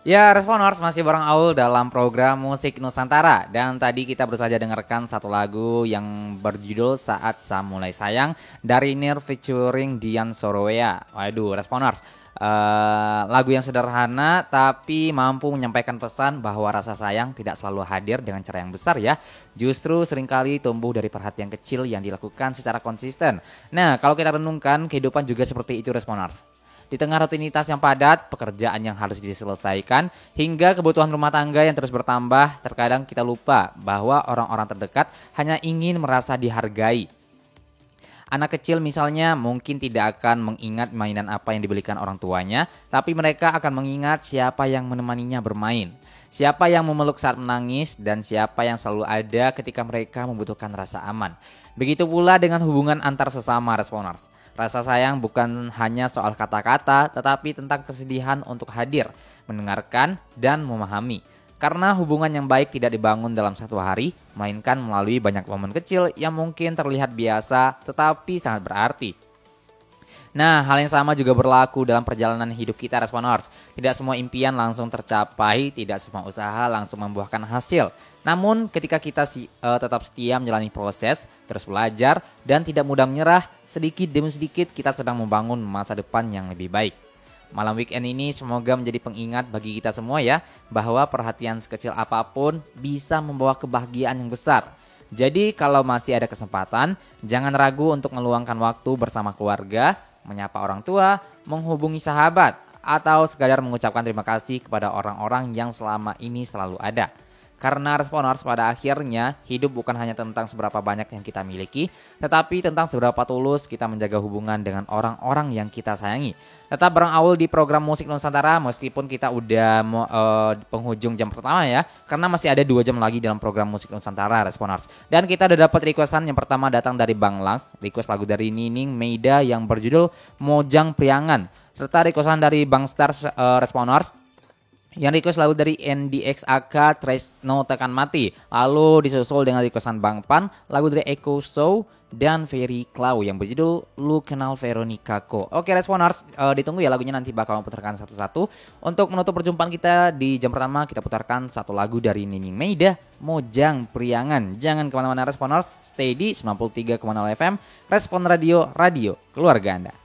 Ya, Responers masih bareng Aul dalam program Musik Nusantara. Dan tadi kita baru saja dengarkan satu lagu yang berjudul Saat Sa Mulai Sayang dari Nir featuring Dian Soroya. Waduh, Responers. Lagu yang sederhana tapi mampu menyampaikan pesan bahwa rasa sayang tidak selalu hadir dengan cara yang besar ya. Justru seringkali tumbuh dari perhatian kecil yang dilakukan secara konsisten. Nah, kalau kita renungkan, kehidupan juga seperti itu, Responers. Di tengah rutinitas yang padat, pekerjaan yang harus diselesaikan, hingga kebutuhan rumah tangga yang terus bertambah, terkadang kita lupa bahwa orang-orang terdekat hanya ingin merasa dihargai. Anak kecil misalnya mungkin tidak akan mengingat mainan apa yang dibelikan orang tuanya, tapi mereka akan mengingat siapa yang menemaninya bermain, siapa yang memeluk saat menangis, dan siapa yang selalu ada ketika mereka membutuhkan rasa aman. Begitu pula dengan hubungan antar sesama Responers. Rasa sayang bukan hanya soal kata-kata, tetapi tentang kesedihan untuk hadir, mendengarkan, dan memahami. Karena hubungan yang baik tidak dibangun dalam satu hari, melainkan melalui banyak momen kecil yang mungkin terlihat biasa, tetapi sangat berarti. Nah, hal yang sama juga berlaku dalam perjalanan hidup kita, Responers. Tidak semua impian langsung tercapai, tidak semua usaha langsung membuahkan hasil. Namun, ketika kita tetap setia menjalani proses, terus belajar, dan tidak mudah menyerah, sedikit demi sedikit kita sedang membangun masa depan yang lebih baik. Malam weekend ini semoga menjadi pengingat bagi kita semua ya, bahwa perhatian sekecil apapun bisa membawa kebahagiaan yang besar. Jadi kalau masih ada kesempatan, jangan ragu untuk meluangkan waktu bersama keluarga, menyapa orang tua, menghubungi sahabat, atau sekadar mengucapkan terima kasih kepada orang-orang yang selama ini selalu ada. Karena Responers pada akhirnya hidup bukan hanya tentang seberapa banyak yang kita miliki, tetapi tentang seberapa tulus kita menjaga hubungan dengan orang-orang yang kita sayangi. Tetap bareng Aul di program Musik Nusantara meskipun kita udah penghujung jam pertama ya, karena masih ada 2 jam lagi dalam program Musik Nusantara Responers. Dan kita udah dapat requestan yang pertama datang dari Bang Lang, request lagu dari Nining Meida yang berjudul Mojang Priangan, serta requestan dari Bang Star Responers yang request lagu dari NDXAK Tresno Tekan Mati. Lalu disusul dengan requestan Bang Pan, lagu dari Echo Show dan Ferry Clau yang berjudul Lu Kenal Veronica Ko. Oke Responers, ditunggu ya lagunya, nanti bakal putarkan satu-satu. Untuk menutup perjumpaan kita di jam pertama, kita putarkan satu lagu dari Nining Meida, Mojang Priangan. Jangan kemana-mana Responers, stay di 93,0 FM, Respon Radio, radio keluarga Anda.